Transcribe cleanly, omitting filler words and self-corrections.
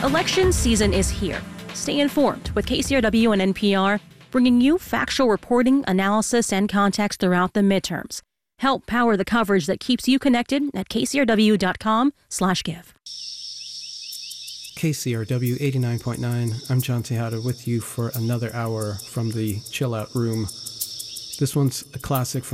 Election season is here. Stay informed with KCRW and NPR, bringing you factual reporting, analysis, and context throughout the midterms. Help power the coverage that keeps you connected at kcrw.com/give. KCRW 89.9. I'm John Tejada with you for another hour from the Chill Out Room. This one's a classic from